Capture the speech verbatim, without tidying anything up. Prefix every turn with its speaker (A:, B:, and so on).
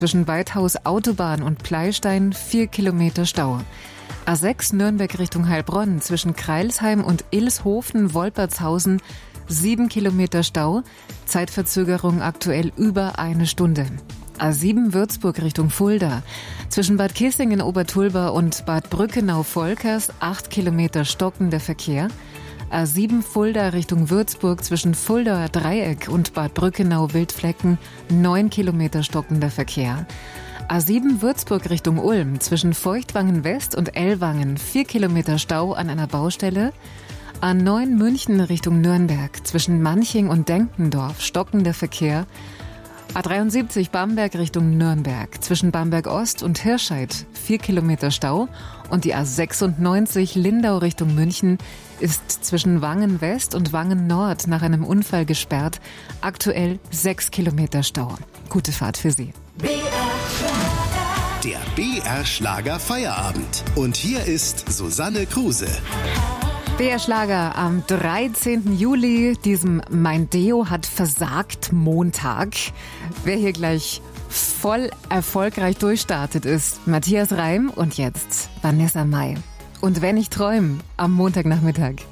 A: Zwischen Weithaus Autobahn und Pleystein vier Kilometer Stau. A sechs Nürnberg Richtung Heilbronn zwischen Kreilsheim und Ilshofen-Wolpertshausen sieben Kilometer Stau. Zeitverzögerung aktuell über eine Stunde. A sieben Würzburg Richtung Fulda zwischen Bad Kissingen-Obertulba und Bad Brückenau-Volkers acht Kilometer stockender Verkehr. A sieben Fulda Richtung Würzburg zwischen Fuldauer Dreieck und Bad Brückenau-Wildflecken neun Kilometer stockender Verkehr. A sieben Würzburg Richtung Ulm zwischen Feuchtwangen West und Ellwangen vier Kilometer Stau an einer Baustelle. A neun München Richtung Nürnberg zwischen Manching und Denkendorf stockender Verkehr. A dreiundsiebzig Bamberg Richtung Nürnberg zwischen Bamberg Ost und Hirscheid vier Kilometer Stau. Und die A sechsundneunzig Lindau Richtung München ist zwischen Wangen West und Wangen Nord nach einem Unfall gesperrt. Aktuell sechs Kilometer Stau. Gute Fahrt für Sie.
B: Der B R Schlager Feierabend. Und hier ist Susanne Kruse.
A: B R Schlager am dreizehnten Juli, diesem Mein Deo hat versagt Montag. Wer hier gleich voll erfolgreich durchstartet ist Matthias Reim und jetzt Vanessa Mai. Und wenn ich träume am Montagnachmittag.